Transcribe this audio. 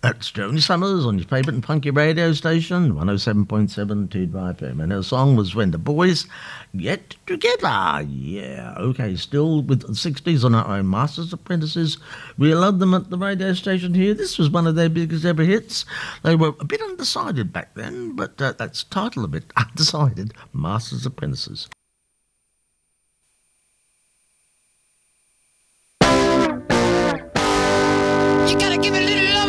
That's Joni Summers on your favourite and funky radio station, 107.7 Two-Drive FM. And her song was When the Boys Get Together. Yeah, okay, still with the 60s on our own Masters Apprentices. We love them at the radio station here. This was one of their biggest ever hits. They were a bit undecided back then, but that's title a bit undecided, Masters Apprentices. You gotta give it a little love